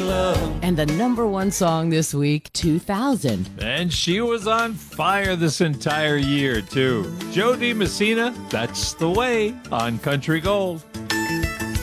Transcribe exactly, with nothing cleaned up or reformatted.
love. And the number one song this week, two thousand. And she was on fire this entire year, too. Joe Di Messina, That's the Way, on Country Gold.